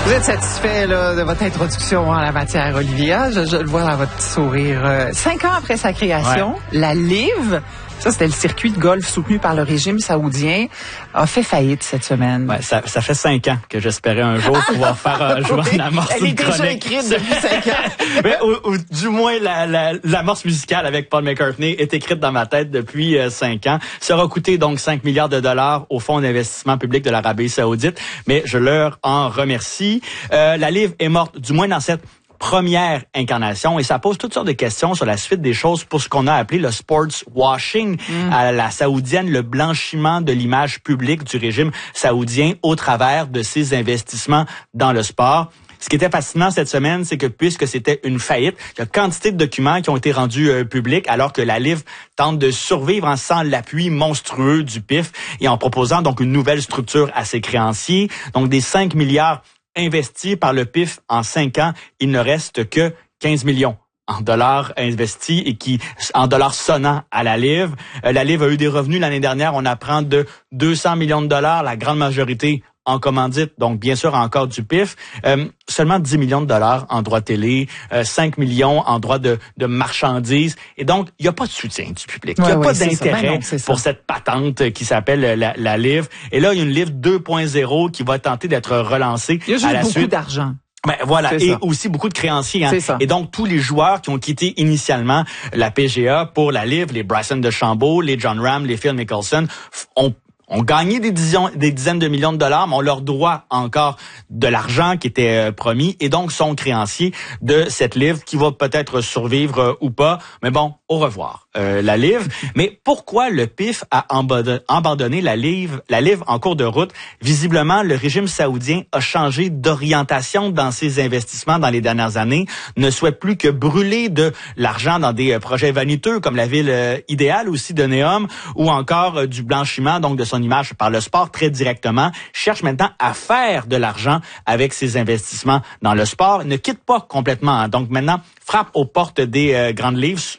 Vous êtes satisfait là, de votre introduction en la matière, Olivia? Je le vois dans votre sourire. 5 ans après sa création, la LIV, ça c'était le circuit de golf soutenu par le régime saoudien, a fait faillite cette semaine. Ouais, ça fait 5 ans que j'espérais un jour pouvoir faire jouer une amorce Elle est d'une chronique. déjà écrite depuis 5 ans. Mais, ou du moins, l'amorce musicale avec Paul McCartney est écrite dans ma tête depuis 5 ans. Ça aura coûté donc 5 milliards de dollars au Fonds d'investissement public de l'Arabie Saoudite, mais je leur en remercie. La LIV est morte, du moins dans cette première incarnation, et ça pose toutes sortes de questions sur la suite des choses pour ce qu'on a appelé le sports washing à la saoudienne, le blanchiment de l'image publique du régime saoudien au travers de ses investissements dans le sport. Ce qui était fascinant cette semaine, c'est que puisque c'était une faillite, il y a quantité de documents qui ont été rendus publics, alors que la LIV tente de survivre sans l'appui monstrueux du PIF et en proposant donc une nouvelle structure à ses créanciers. Donc des 5 milliards investis par le PIF en 5 ans, il ne reste que 15 millions en dollars investis et en dollars sonnants à la LIV. La LIV a eu des revenus l'année dernière, on apprend de 200 millions de dollars, la grande majorité en commandite, donc bien sûr encore du PIF, seulement 10 millions de dollars en droits télé, 5 millions en droits de marchandises, et donc il n'y a pas de soutien du public, il n'y a pas d'intérêt pour cette patente qui s'appelle la LIV, et là il y a une LIV 2.0 qui va tenter d'être relancée il y a juste à la beaucoup suite. d'argent. Ben voilà, et aussi beaucoup de créanciers. Hein. Et donc, tous les joueurs qui ont quitté initialement la PGA pour la LIV, les Bryson DeChambeau, les John Ram, les Phil Mickelson, ont gagné des dizaines de millions de dollars, mais on leur doit encore de l'argent qui était promis, et donc sont créanciers de cette LIV qui va peut-être survivre ou pas. Mais bon, au revoir, la LIV. Mais pourquoi le PIF a abandonné la LIV en cours de route? Visiblement, le régime saoudien a changé d'orientation dans ses investissements dans les dernières années, ne souhaite plus que brûler de l'argent dans des projets vaniteux comme la ville idéale aussi de Neom, ou encore du blanchiment donc de son image par le sport très directement, cherche maintenant à faire de l'argent avec ses investissements dans le sport, ne quitte pas complètement. Hein. Donc maintenant, frappe aux portes des grandes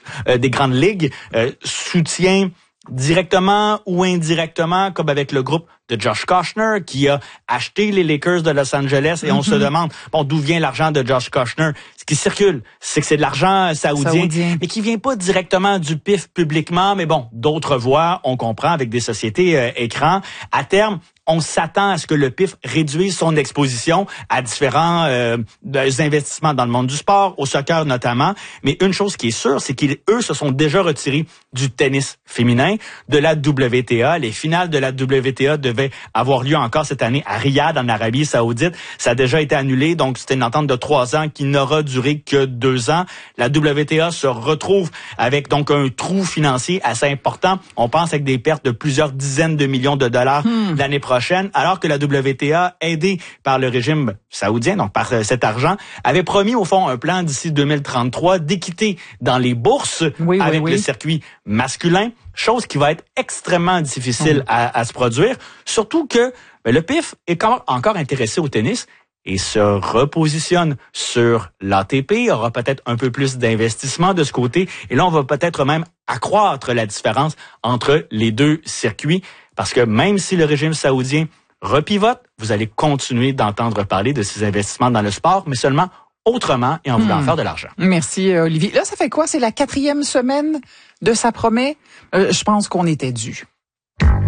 ligues, soutient directement ou indirectement, comme avec le groupe de Josh Kushner, qui a acheté les Lakers de Los Angeles, et on se demande, bon, d'où vient l'argent de Josh Kushner? Ce qui circule, c'est que c'est de l'argent saoudien, mais qui vient pas directement du PIF publiquement, mais bon, d'autres voies, on comprend, avec des sociétés écrans. À terme, on s'attend à ce que le PIF réduise son exposition à différents investissements dans le monde du sport, au soccer notamment. Mais une chose qui est sûre, c'est qu'eux se sont déjà retirés du tennis féminin, de la WTA. Les finales de la WTA devaient avoir lieu encore cette année à Riyad, en Arabie Saoudite. Ça a déjà été annulé, donc c'était une entente de 3 ans qui n'aura duré que 2 ans. La WTA se retrouve avec donc un trou financier assez important. On pense avec des pertes de plusieurs dizaines de millions de dollars l'année prochaine, alors que la WTA, aidée par le régime saoudien, donc par cet argent, avait promis au fond un plan d'ici 2033 d'équité dans les bourses avec le circuit masculin, chose qui va être extrêmement difficile à se produire, surtout que le PIF est encore intéressé au tennis et se repositionne sur l'ATP, aura peut-être un peu plus d'investissement de ce côté, et là on va peut-être même accroître la différence entre les deux circuits, parce que même si le régime saoudien repivote, vous allez continuer d'entendre parler de ces investissements dans le sport, mais seulement autrement et en voulant faire de l'argent. Merci, Olivier. Là, ça fait quoi? C'est la 4e semaine de sa promesse? Je pense qu'on était dû.